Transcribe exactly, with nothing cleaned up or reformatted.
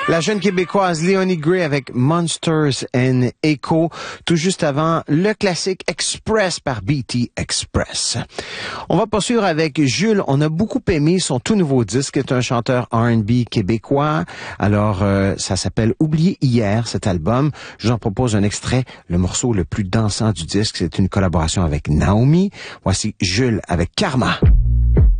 La jeune québécoise Léonie Gray avec Monsters and Echo, tout juste avant le classique Express par B T Express. On va poursuivre avec Jules. On a beaucoup aimé son tout nouveau disque. C'est un chanteur R and B québécois. Alors, euh, ça s'appelle Oublié hier, cet album. Je vous en propose un extrait, le morceau le plus dansant du disque. C'est une collaboration avec Naomi. Voici Jules avec Karma.